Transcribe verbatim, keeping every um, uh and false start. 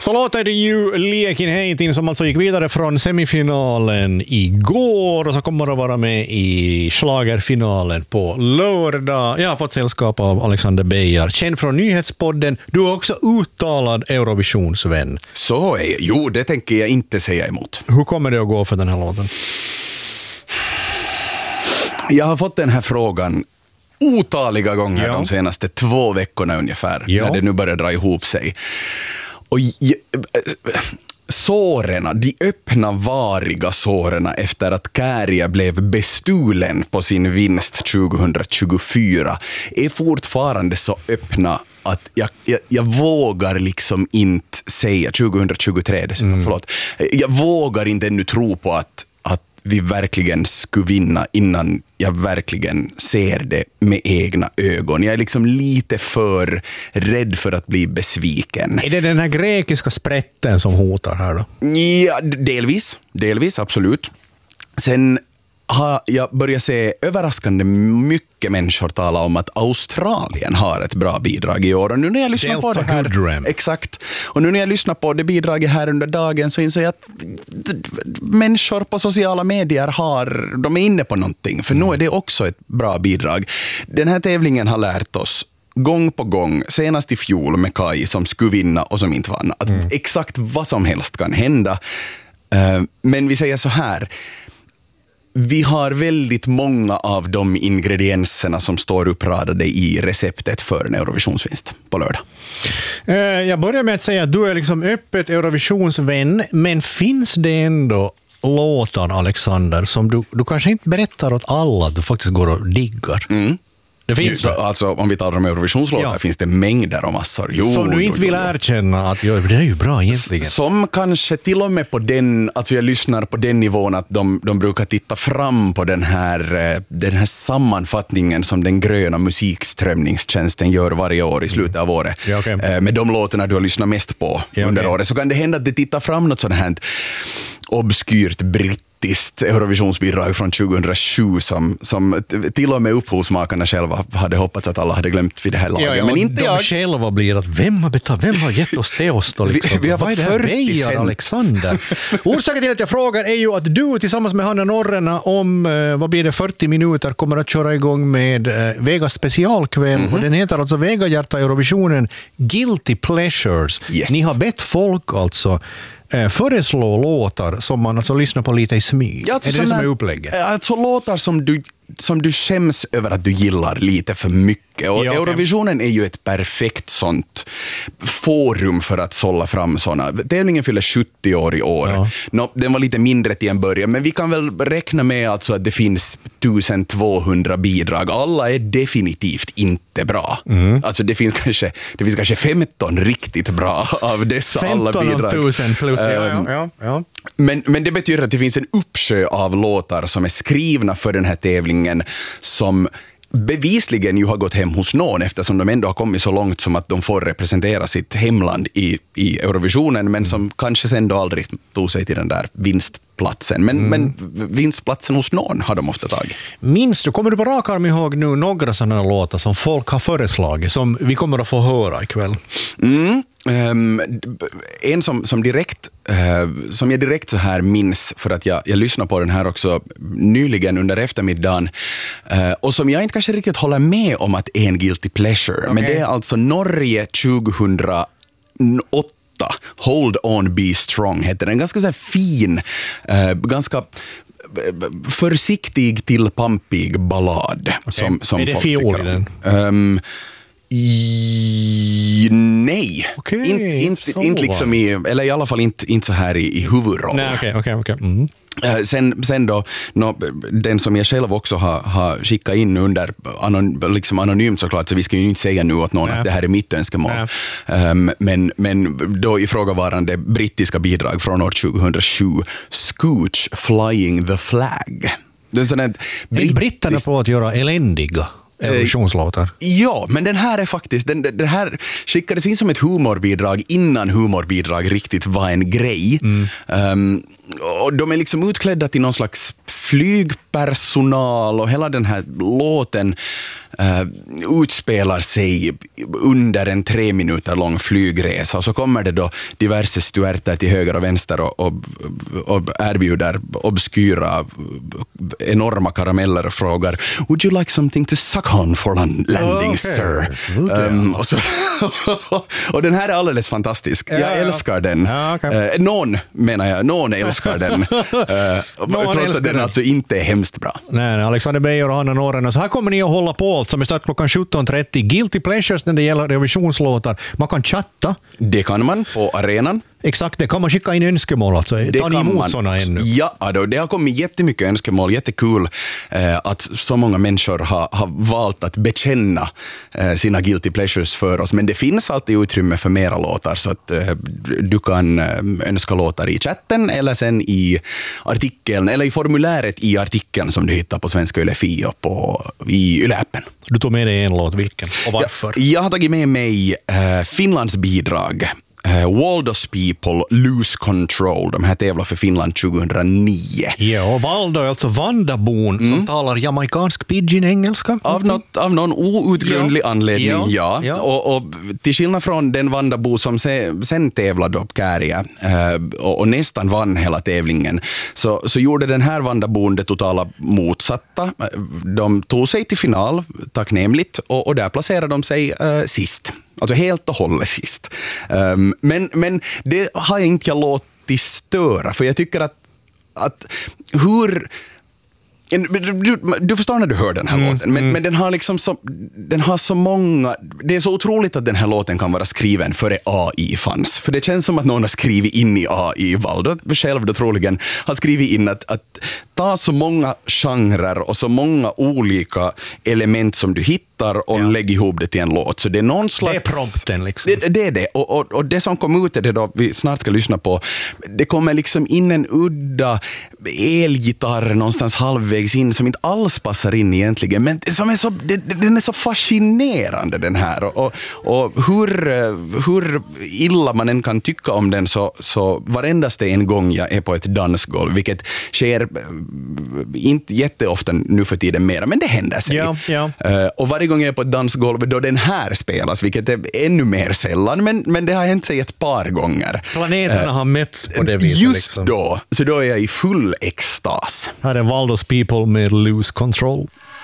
Så låter det ju Liekin Heitin som alltså gick vidare från semifinalen igår och så kommer att vara med i schlagerfinalen på lördag. Jag har fått sällskap av Alexander Beijer, känd från Nyhetspodden. Du är också uttalad Eurovisionsvän. Så är, jo, det tänker jag inte säga emot. Hur kommer det att gå för den här låten? Jag har fått den här frågan otaliga gånger ja. de senaste två veckorna ungefär, ja. när det nu börjar dra ihop sig. Och sårena, de öppna variga sårena efter att Käärijä blev bestulen på sin vinst tjugohundratjugofyra är fortfarande så öppna att jag, jag, jag vågar liksom inte säga tjugohundratjugotre, mm. förlåt. Jag vågar inte ännu tro på att, att vi verkligen skulle vinna innan jag verkligen ser det med egna ögon. Jag är liksom lite för rädd för att bli besviken. Är det den här grekiska sprätten som hotar här då? Ja, delvis. Delvis, absolut. Sen har jag börjat se överraskande mycket människor tala om att Australien har ett bra bidrag i år. Och nu när jag lyssnar Delta på det här, Goodrem. exakt. Och nu när jag lyssnar på det bidraget här under dagen så inser jag att människor på sociala medier har, de är inne på någonting. För nu är det också ett bra bidrag. Den här tävlingen har lärt oss gång på gång, senast i fjol med Kai som skulle vinna och som inte vann, att mm. exakt vad som helst kan hända. Men vi säger så här: vi har väldigt många av de ingredienserna som står uppradade i receptet för en Eurovisionsvinst på lördag. Jag börjar med att säga att du är liksom öppet Eurovisionsvän, men finns det ändå låtar, Alexander, som du, du kanske inte berättar åt alla att du faktiskt går och diggar? Mm. Det finns det. Alltså, om vi talar om Eurovisionslåtar ja. finns det mängder och massor. Jo, som du inte jo, vill jo, jo. erkänna att jo, det är ju bra egentligen. Som kanske till och med på den, alltså jag lyssnar på den nivån att de, de brukar titta fram på den här, den här sammanfattningen som den gröna musikströmningstjänsten gör varje år i slutet av året. Ja, okay. Med de låtarna du har lyssnat mest på ja, under okay. året. Så kan det hända att det tittar fram något sådant här obskyrt britt Eurovisionsbidrag från tjugohundrasju som, som till och med upphovsmakarna själva hade hoppats att alla hade glömt vid det här laget. Ja, ja, men inte de jag. själva blir att vem har betalt, vem har gett oss det oss då liksom? vi, vi har fått fyrtio cent. Alexander. Orsaken till att jag frågar är ju att du tillsammans med Hanna Norrena om eh, vad blir det fyrtio minuter kommer att köra igång med eh, Vegas specialkväll mm-hmm. och den heter alltså Vega Hjärta Eurovisionen Guilty Pleasures. Yes. Ni har bett folk alltså föreslå låtar som man alltså lyssnar på lite i smyg. Ja, alltså är det det som är upplägget? Alltså låtar som du, som du skäms över att du gillar lite för mycket. Och ja, Eurovisionen är ju ett perfekt sånt forum för att sålla fram såna. Tävlingen fyller sjuttio år i år. Ja. Nå, den var lite mindre till en början, men vi kan väl räkna med alltså att det finns tusentvåhundra bidrag. Alla är definitivt inte bra. Mm. Alltså det finns kanske det finns kanske femton riktigt bra av dessa alla bidrag. femton tusen plus, ja, ja, ja, ja. Men, men det betyder att det finns en uppsjö av låtar som är skrivna för den här tävlingen som bevisligen ju har gått hem hos någon eftersom de ändå har kommit så långt som att de får representera sitt hemland i, i Eurovisionen men som kanske sen då aldrig tog sig till den där vinstplatsen. Men, mm. men vinstplatsen hos någon har de ofta tagit. Minns du, kommer du på rak arm ihåg nu några sådana låtar som folk har föreslagit som vi kommer att få höra ikväll? Mm. Um, en som, som direkt uh, som jag direkt så här minns för att jag, jag lyssnade på den här också nyligen under eftermiddagen uh, och som jag inte kanske riktigt håller med om att är en guilty pleasure, okay. men det är alltså Norge tjugohundraåtta. Hold on be strong heter den, ganska så här fin uh, ganska försiktig till pampig ballad. Okay. som, som är det fiol i den? Um, I, nej, okay, inte, inte, inte liksom i, eller i alla fall inte, inte så här i, i huvudroll. Nej, okay, okay, okay. Mm. Sen, sen då, no, den som jag själv också har, har skickat in under anon, liksom anonymt såklart, så vi ska ju inte säga nu åt någon Nej. att det här är mitt önskemål. Um, men, men då ifrågavarande brittiska bidrag från år tjugohundrasju, Scooch Flying the Flag. Den sån här brittisk... Är britterna på att göra eländiga Eurovisionslåtar? Ja, men den här är faktiskt den, den här skickades in som ett humorbidrag innan humorbidrag riktigt var en grej. Mm. Um, och de är liksom utklädda till någon slags flygpersonal och hela den här låten uh, utspelar sig under en tre minuter lång flygresa, och så kommer det då diverse stuerter till höger och vänster och, och, och erbjuder obskyra enorma karameller och frågar "Would you like something to suck on for landing, oh, okay. sir?" Okay. Um, och, så, och den här är alldeles fantastisk. Jag ja, älskar ja. den. Ja, okay. uh, någon, menar jag, någon älskar den. Uh, trots att den alltså inte är hemskt bra. Nej, nej, Alexander Beijer och Hanna Norren. Så här kommer ni att hålla på allt som är start klockan sjutton trettio. Guilty Pleasures när det gäller revisionslåtar. Man kan chatta. Det kan man på arenan. Exakt, det kan man skicka in önskemål alltså. Tar ni emot sådana ännu? Ja, då, det har kommit jättemycket önskemål. Jättekul eh, att så många människor har, har valt att bekänna eh, sina guilty pleasures för oss. Men det finns alltid utrymme för mera låtar, så att eh, du kan eh, önska låtar i chatten eller sen i artikeln, eller i formuläret i artikeln som du hittar på Svenska Yle F I och på, i Yle-appen. Du tog med dig en låt, vilken? Och varför? Ja, jag har tagit med mig eh, Finlands bidrag. Uh, Waldos People, Lose Control. De här tävlar för Finland tjugohundranio. Ja, och Valdo är alltså vandabon mm. som talar jamaikansk pidgin-engelska. Av, något, av någon outgrundlig ja. anledning, ja. ja. ja. Och, och till skillnad från den vandabo som se, sen tävlade upp Kääriä uh, och, och nästan vann hela tävlingen, så, så gjorde den här vandabon det totala motsatta. De tog sig till final, tacknämligt, och, och där placerade de sig uh, sist. Alltså helt och hållet sist. Um, men, men det har jag inte jag låtit störa, för jag tycker att, att hur... Du, du förstår när du hör den här mm, låten, men, mm. men den har liksom så, den har så många, det är så otroligt att den här låten kan vara skriven före A I fanns, för det känns som att någon har skrivit in i A I, Valdo själv då troligen har skrivit in att, att ta så många genrer och så många olika element som du hittar och ja. lägg ihop det till en låt, så det är någon slags... Det är prompten liksom. Det, det är det, och, och, och det som kom ut är det då vi snart ska lyssna på, det kommer liksom in en udda elgitarr någonstans halvvägs in som inte alls passar in egentligen, men som är så, det, den är så fascinerande den här, och, och, och hur, hur illa man än kan tycka om den, så, så varendaste en gång jag är på ett dansgolv, vilket sker inte jätteofta nu för tiden mera, men det händer sig. Ja, ja. Uh, och varje gång jag är på ett dansgolv då den här spelas, vilket är ännu mer sällan, men, men det har hänt sig ett par gånger. Planeterna uh, har mätts på det viset. Just liksom. då, så då är jag i full extas. Här är Waldos People med Lose Control.